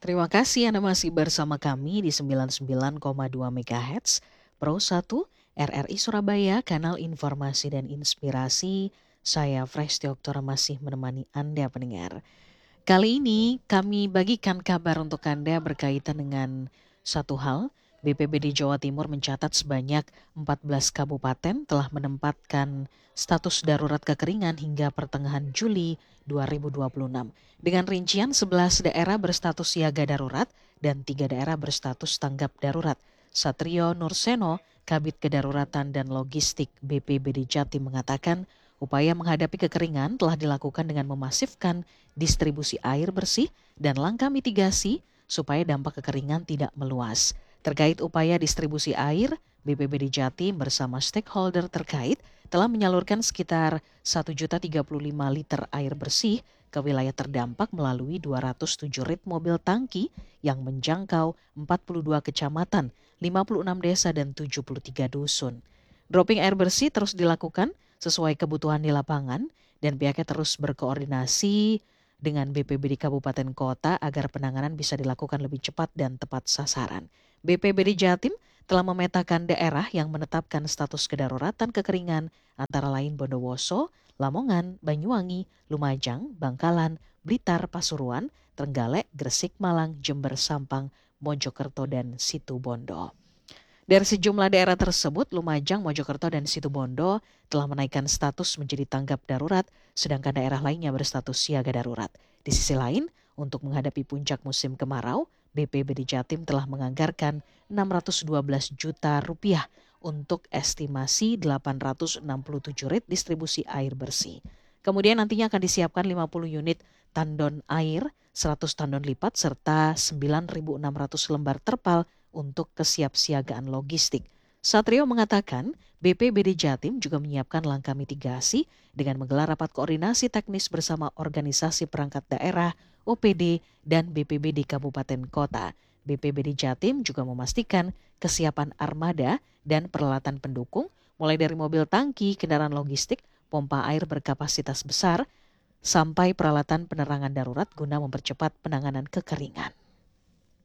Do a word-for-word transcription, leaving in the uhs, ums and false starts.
Terima kasih Anda masih bersama kami di sembilan puluh sembilan koma dua MHz Pro satu R R I Surabaya, kanal informasi dan inspirasi. Saya Fresh Tioktora masih menemani Anda pendengar. Kali ini kami bagikan kabar untuk Anda berkaitan dengan satu hal. B P B D Jawa Timur mencatat sebanyak empat belas kabupaten telah menempatkan status darurat kekeringan hingga pertengahan Juli dua ribu dua puluh enam. Dengan rincian sebelas daerah berstatus siaga darurat dan tiga daerah berstatus tanggap darurat. Satrio Nurseno, Kabid Kedaruratan dan Logistik B P B D Jatim mengatakan upaya menghadapi kekeringan telah dilakukan dengan memasifkan distribusi air bersih dan langkah mitigasi supaya dampak kekeringan tidak meluas. Terkait upaya distribusi air, B P B D Jatim bersama stakeholder terkait telah menyalurkan sekitar satu juta tiga puluh lima liter air bersih ke wilayah terdampak melalui dua ratus tujuh rit mobil tangki yang menjangkau empat puluh dua kecamatan, lima puluh enam desa dan tujuh puluh tiga dusun. Dropping air bersih terus dilakukan sesuai kebutuhan di lapangan dan pihaknya terus berkoordinasi dengan B P B D Kabupaten Kota agar penanganan bisa dilakukan lebih cepat dan tepat sasaran. B P B D Jatim telah memetakan daerah yang menetapkan status kedaruratan kekeringan antara lain Bondowoso, Lamongan, Banyuwangi, Lumajang, Bangkalan, Blitar, Pasuruan, Trenggalek, Gresik, Malang, Jember, Sampang, Mojokerto, dan Situbondo. Dari sejumlah daerah tersebut, Lumajang, Mojokerto, dan Situbondo telah menaikkan status menjadi tanggap darurat, sedangkan daerah lainnya berstatus siaga darurat. Di sisi lain, untuk menghadapi puncak musim kemarau, B P B D Jatim telah menganggarkan enam ratus dua belas juta rupiah untuk estimasi delapan ratus enam puluh tujuh rit distribusi air bersih. Kemudian nantinya akan disiapkan lima puluh unit tandon air, seratus tandon lipat, serta sembilan ribu enam ratus lembar terpal untuk kesiapsiagaan logistik. Satrio mengatakan B P B D Jatim juga menyiapkan langkah mitigasi dengan menggelar rapat koordinasi teknis bersama organisasi perangkat daerah, O P D, dan B P B D Kabupaten Kota. B P B D Jatim juga memastikan kesiapan armada dan peralatan pendukung mulai dari mobil tangki, kendaraan logistik, pompa air berkapasitas besar, sampai peralatan penerangan darurat guna mempercepat penanganan kekeringan.